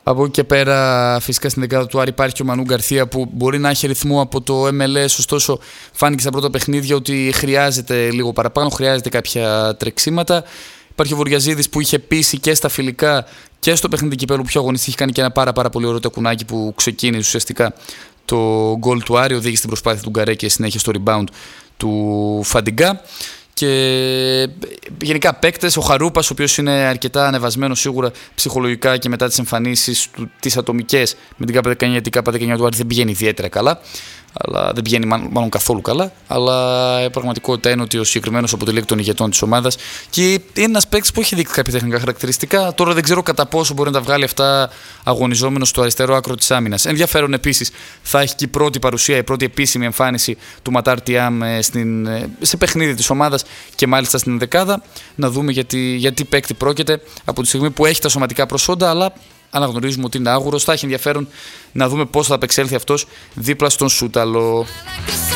Από εκεί και πέρα, φυσικά στην δεκάδα του Άρη υπάρχει και ο Μανού Γκαρθία που μπορεί να έχει ρυθμό από το MLS. Ωστόσο, φάνηκε στα πρώτα παιχνίδια ότι χρειάζεται λίγο παραπάνω, χρειάζεται κάποια τρεξίματα. Υπάρχει ο Βορειαζίδης που είχε πείσει και στα φιλικά και στο παιχνίδι κυπέλλου που πιο αγωνιστή. Είχε κάνει και ένα πάρα πολύ ωραίο τακουνάκι που ξεκίνησε ουσιαστικά το γκολ του Άρη. Οδήγησε την προσπάθεια του Γκαρέ και συνέχεια στο rebound του Φαντιγκά. Και γενικά παίκτες, ο Χαρούπας, ο οποίος είναι αρκετά ανεβασμένος σίγουρα ψυχολογικά και μετά τις εμφανίσεις του, τις ατομικές με την ΚΑΠΑ 19, γιατί η ΚΑΠΑ 19 του Άρη δεν πηγαίνει ιδιαίτερα καλά, αλλά δεν πηγαίνει μάλλον καθόλου καλά, αλλά η πραγματικότητα είναι ότι ο συγκεκριμένος αποτελεί εκ των ηγετών της ομάδας και είναι ένας παίκτης που έχει δείξει κάποια τεχνικά χαρακτηριστικά. Τώρα δεν ξέρω κατά πόσο μπορεί να τα βγάλει αυτά αγωνιζόμενος στο αριστερό άκρο της άμυνας. Ενδιαφέρον επίσης θα έχει και η πρώτη παρουσία, η πρώτη επίσημη εμφάνιση του Ματάρ Τιάμ σε παιχνίδι της ομάδας και μάλιστα στην δεκάδα. Να δούμε γιατί παίκτη πρόκειται από τη στιγμή που έχει τα σωματικά προσόντα, αλλά αναγνωρίζουμε ότι είναι άγουρος. Θα έχει ενδιαφέρον να δούμε πώς θα απεξέλθει αυτός δίπλα στον Σούταλο.